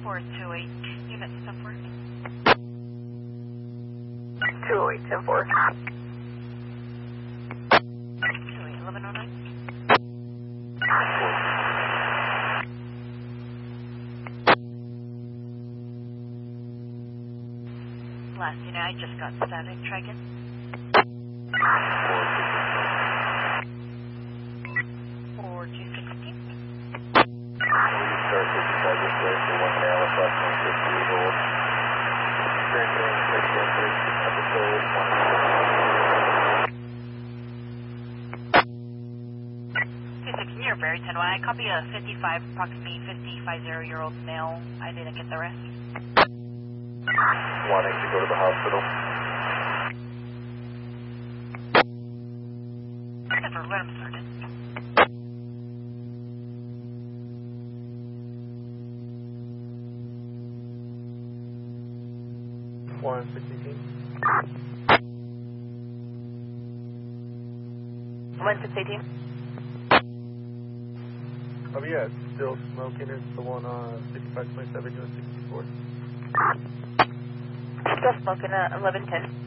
428, unit 10-4. 208, 10-4. 208, 1109. Last unit, I just got static. Try again. 4216. Start 55 this way for 1 mile, approximately 50 years old. Experiencing sexual interest episode 216, you're very 10. I copy a 55, approximately 50-year-old male. I didn't get the rest. wanting to go to the hospital. Never let him start it. One 618. 1618. Oh yeah, it's still smoking. It's the one on 5527 US 64. Still smoking at 1110.